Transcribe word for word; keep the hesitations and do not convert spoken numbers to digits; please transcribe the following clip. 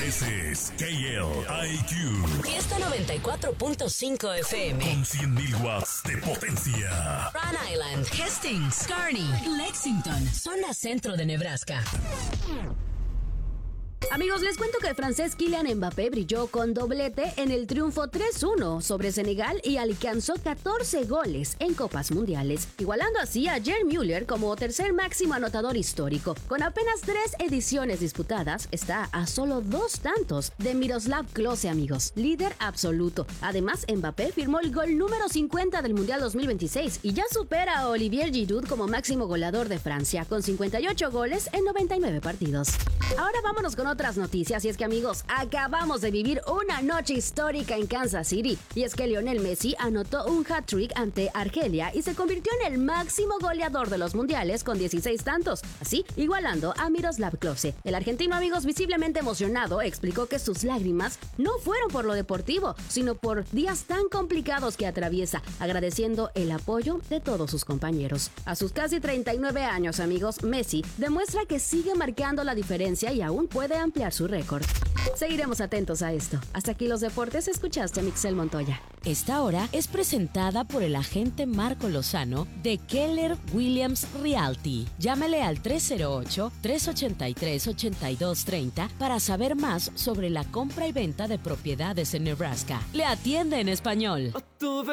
Ese es K L I Q. Fiesta noventa y cuatro punto cinco F M. Con cien mil watts de potencia. Rhode Island, Hastings, Kearney, Lexington, zona centro de Nebraska. Amigos, les cuento que el francés Kylian Mbappé brilló con doblete en el triunfo tres uno sobre Senegal y alcanzó catorce goles en Copas Mundiales, igualando así a Gerd Müller como tercer máximo anotador histórico. Con apenas tres ediciones disputadas, está a solo dos tantos de Miroslav Klose, amigos, líder absoluto. Además, Mbappé firmó el gol número cincuenta del Mundial dos mil veintiséis y ya supera a Olivier Giroud como máximo goleador de Francia, con cincuenta y ocho goles en noventa y nueve partidos. Ahora vámonos con otras noticias, y es que, amigos, acabamos de vivir una noche histórica en Kansas City, y es que Lionel Messi anotó un hat-trick ante Argelia y se convirtió en el máximo goleador de los mundiales con dieciséis tantos, así igualando a Miroslav Klose. El argentino, amigos, visiblemente emocionado, explicó que sus lágrimas no fueron por lo deportivo, sino por días tan complicados que atraviesa, agradeciendo el apoyo de todos sus compañeros. A sus casi treinta y nueve años, amigos, Messi demuestra que sigue marcando la diferencia y aún puede ampliar su récord. Seguiremos atentos a esto. Hasta aquí los deportes. Escuchaste a Mixel Montoya. Esta hora es presentada por el agente Marco Lozano de Keller Williams Realty. Llámale al tres cero ocho, tres ocho tres, ocho dos tres cero para saber más sobre la compra y venta de propiedades en Nebraska. Le atiende en español.